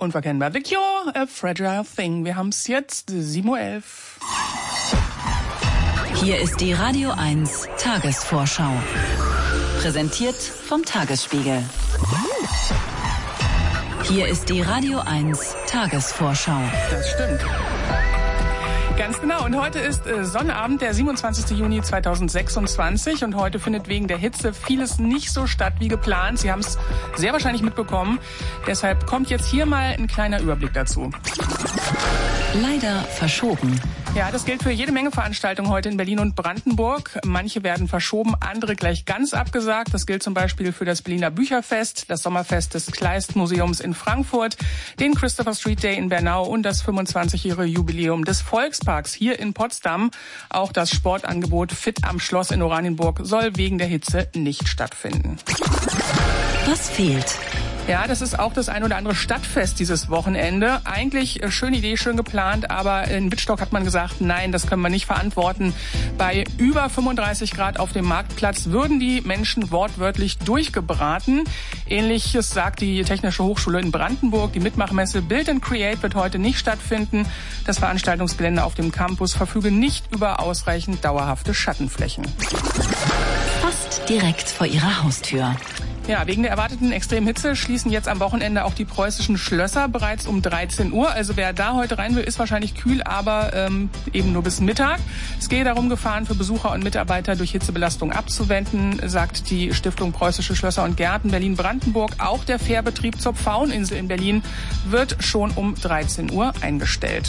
Unverkennbar. The Cure, A Fragile Thing. Wir haben es jetzt 7:11 Uhr. Hier ist die Radio 1 Tagesvorschau. Präsentiert vom Tagesspiegel. Hier ist die Radio 1 Tagesvorschau. Das stimmt. Ganz genau. Und heute ist Sonnabend, der 27. Juni 2026. Und heute findet wegen der Hitze vieles nicht so statt wie geplant. Sie haben es sehr wahrscheinlich mitbekommen. Deshalb kommt jetzt hier mal ein kleiner Überblick dazu. Leider verschoben. Ja, das gilt für jede Menge Veranstaltungen heute in Berlin und Brandenburg. Manche werden verschoben, andere gleich ganz abgesagt. Das gilt zum Beispiel für das Berliner Bücherfest, das Sommerfest des Kleist-Museums in Frankfurt, den Christopher Street Day in Bernau und das 25-jährige Jubiläum des Volksparks hier in Potsdam. Auch das Sportangebot Fit am Schloss in Oranienburg soll wegen der Hitze nicht stattfinden. Was fehlt? Ja, das ist auch das ein oder andere Stadtfest dieses Wochenende. Eigentlich schöne Idee, schön geplant, aber in Wittstock hat man gesagt, nein, das können wir nicht verantworten. Bei über 35 Grad auf dem Marktplatz würden die Menschen wortwörtlich durchgebraten. Ähnliches sagt die Technische Hochschule in Brandenburg. Die Mitmachmesse Build and Create wird heute nicht stattfinden. Das Veranstaltungsgelände auf dem Campus verfüge nicht über ausreichend dauerhafte Schattenflächen. Fast direkt vor ihrer Haustür. Ja, wegen der erwarteten extremen Hitze schließen jetzt am Wochenende auch die preußischen Schlösser bereits um 13 Uhr. Also wer da heute rein will, ist wahrscheinlich kühl, aber eben nur bis Mittag. Es gehe darum, Gefahren für Besucher und Mitarbeiter durch Hitzebelastung abzuwenden, sagt die Stiftung Preußische Schlösser und Gärten Berlin-Brandenburg. Auch der Fährbetrieb zur Pfaueninsel in Berlin wird schon um 13 Uhr eingestellt.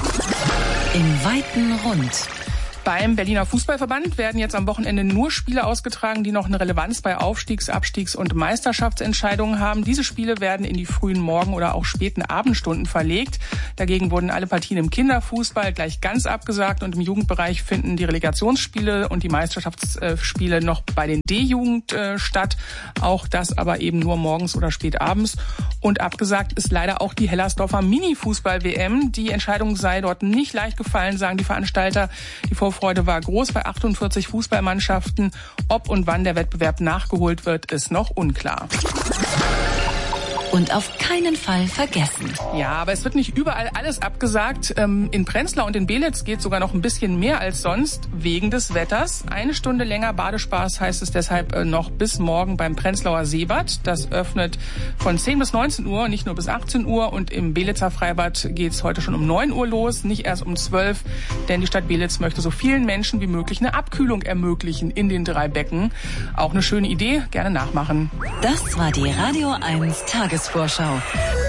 Im weiten Rund. Beim Berliner Fußballverband werden jetzt am Wochenende nur Spiele ausgetragen, die noch eine Relevanz bei Aufstiegs-, Abstiegs- und Meisterschaftsentscheidungen haben. Diese Spiele werden in die frühen Morgen- oder auch späten Abendstunden verlegt. Dagegen wurden alle Partien im Kinderfußball gleich ganz abgesagt und im Jugendbereich finden die Relegationsspiele und die Meisterschaftsspiele noch bei den D-Jugend statt. Auch das aber eben nur morgens oder spät abends. Und abgesagt ist leider auch die Hellersdorfer Mini-Fußball-WM. Die Entscheidung sei dort nicht leicht gefallen, sagen die Veranstalter. Die Vorfreude war groß bei 48 Fußballmannschaften. Ob und wann der Wettbewerb nachgeholt wird, ist noch unklar. Und auf keinen Fall vergessen. Ja, aber es wird nicht überall alles abgesagt. In Prenzlau und in Belitz geht sogar noch ein bisschen mehr als sonst wegen des Wetters. 1 Stunde länger Badespaß heißt es deshalb noch bis morgen beim Prenzlauer Seebad. Das öffnet von 10 bis 19 Uhr, nicht nur bis 18 Uhr. Und im Belitzer Freibad geht es heute schon um 9 Uhr los, nicht erst um 12. Denn die Stadt Belitz möchte so vielen Menschen wie möglich eine Abkühlung ermöglichen in den 3 Becken. Auch eine schöne Idee, gerne nachmachen. Das war die Radio 1 Tagesvorschau.